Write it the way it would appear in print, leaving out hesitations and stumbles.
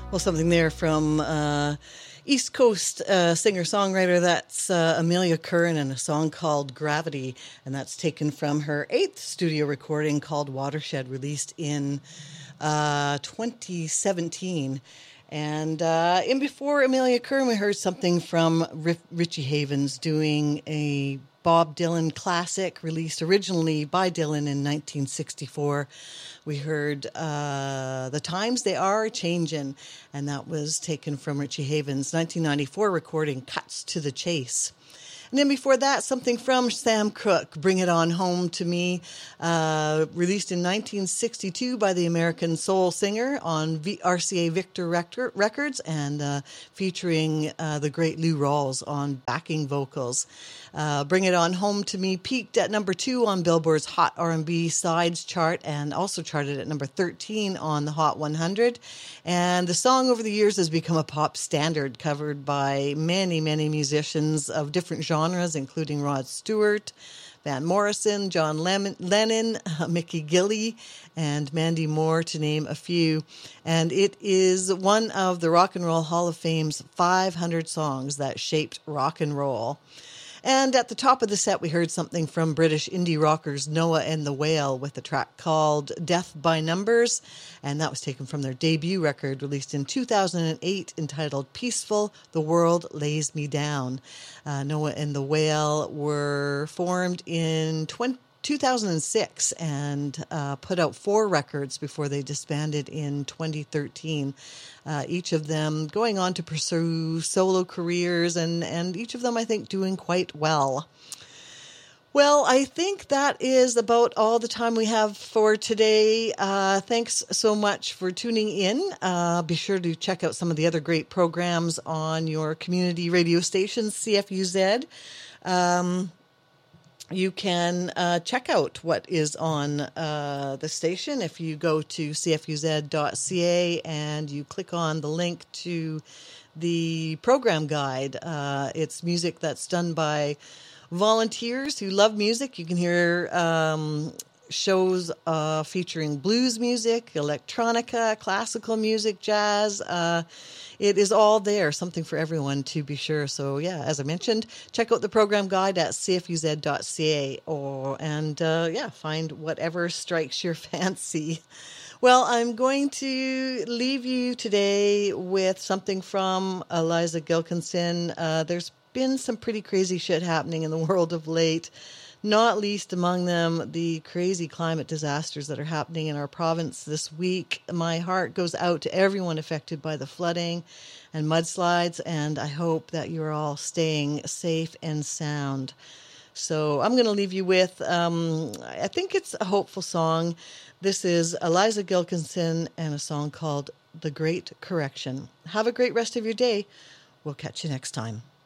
Well, something there from East Coast singer-songwriter. That's Amelia Curran, and a song called Gravity, and that's taken from her 8th studio recording called Watershed, released in 2017. And in before Amelia Curran, we heard something from Richie Havens doing a Bob Dylan classic released originally by Dylan in 1964. We heard The Times They Are Changin', and that was taken from Richie Havens' 1994 recording, Cuts to the Chase. And then before that, something from Sam Cooke, Bring It On Home to Me, released in 1962 by the American soul singer on RCA Victor Records, and featuring the great Lou Rawls on backing vocals. Bring It On Home to Me peaked at number 2 on Billboard's Hot R&B Sides chart, and also charted at number 13 on the Hot 100. And the song over the years has become a pop standard, covered by many, many musicians of different genres, including Rod Stewart, Van Morrison, John Lennon, Mickey Gilley, and Mandy Moore, to name a few. And it is one of the Rock and Roll Hall of Fame's 500 songs that shaped rock and roll. And at the top of the set, we heard something from British indie rockers Noah and the Whale with a track called Death by Numbers. And that was taken from their debut record released in 2008 entitled Peaceful, The World Lays Me Down. Noah and the Whale were formed in 2006 and put out 4 records before they disbanded in 2013. Each of them going on to pursue solo careers, and each of them, I think, doing quite well. Well, I think that is about all the time we have for today. Thanks so much for tuning in. Be sure to check out some of the other great programs on your community radio stations, CFUZ. You can check out what is on the station if you go to cfuz.ca and you click on the link to the program guide. It's music that's done by volunteers who love music. You can hear shows featuring blues music, electronica, classical music, jazz. It is all there, something for everyone, to be sure. So, yeah, as I mentioned, check out the program guide at cfuz.ca and find whatever strikes your fancy. Well, I'm going to leave you today with something from Eliza Gilkinson. There's been some pretty crazy shit happening in the world of late. Not least among them, the crazy climate disasters that are happening in our province this week. My heart goes out to everyone affected by the flooding and mudslides, and I hope that you're all staying safe and sound. So I'm going to leave you with, I think it's a hopeful song. This is Eliza Gilkinson and a song called The Great Correction. Have a great rest of your day. We'll catch you next time.